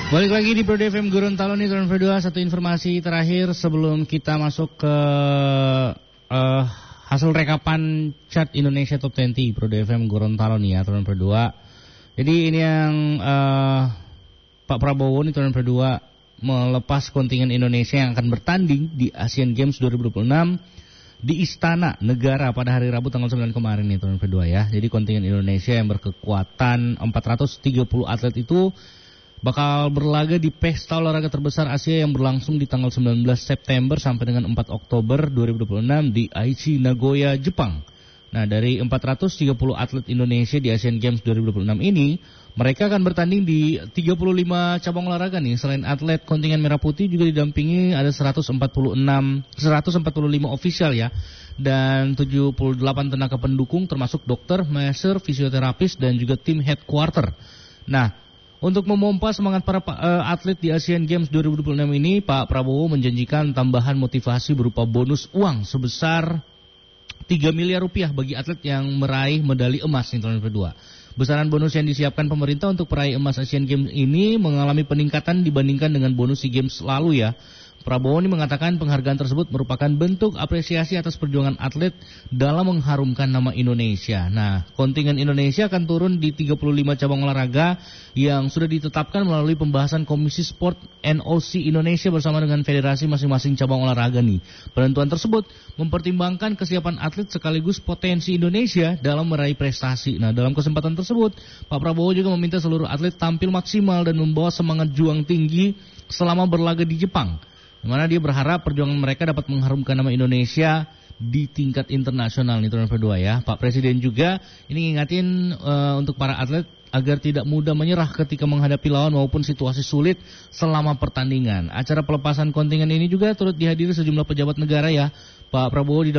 Balik lagi di Pro FM Gorontalo nih Turn Pro 2. Satu informasi terakhir sebelum kita masuk ke hasil rekapan chart Indonesia Top 20 Pro FM Gorontalo nih ya Turn Pro 2. Jadi ini yang Pak Prabowo nih Turn Pro 2 melepas kontingen Indonesia yang akan bertanding di Asian Games 2026 di Istana Negara pada hari Rabu tanggal 9 kemarin nih Turn Pro 2 ya. Jadi kontingen Indonesia yang berkekuatan 430 atlet itu bakal berlaga di pesta olahraga terbesar Asia yang berlangsung di tanggal 19 September sampai dengan 4 Oktober 2026 di Aichi, Nagoya, Jepang. Nah, dari 430 atlet Indonesia di Asian Games 2026 ini, mereka akan bertanding di 35 cabang olahraga nih. Selain atlet kontingen merah putih juga didampingi ada 145 ofisial ya. Dan 78 tenaga pendukung termasuk dokter, master, fisioterapis dan juga tim headquarter. Nah, untuk memompa semangat para atlet di Asian Games 2026 ini, Pak Prabowo menjanjikan tambahan motivasi berupa bonus uang sebesar 3 miliar rupiah bagi atlet yang meraih medali emas di tahun kedua. Besaran bonus yang disiapkan pemerintah untuk peraih emas Asian Games ini mengalami peningkatan dibandingkan dengan bonus SEA Games lalu ya. Prabowo ini mengatakan penghargaan tersebut merupakan bentuk apresiasi atas perjuangan atlet dalam mengharumkan nama Indonesia. Nah, kontingen Indonesia akan turun di 35 cabang olahraga yang sudah ditetapkan melalui pembahasan Komisi Sport NOC Indonesia bersama dengan federasi masing-masing cabang olahraga nih. Penentuan tersebut mempertimbangkan kesiapan atlet sekaligus potensi Indonesia dalam meraih prestasi. Nah, dalam kesempatan tersebut, Pak Prabowo juga meminta seluruh atlet tampil maksimal dan membawa semangat juang tinggi selama berlaga di Jepang. Di mana dia berharap perjuangan mereka dapat mengharumkan nama Indonesia di tingkat internasional nih Turn Pro 2 ya. Pak Presiden juga ini ngingatin untuk para atlet agar tidak mudah menyerah ketika menghadapi lawan maupun situasi sulit selama pertandingan. Acara pelepasan kontingen ini juga turut dihadiri sejumlah pejabat negara ya. Pak Prabowo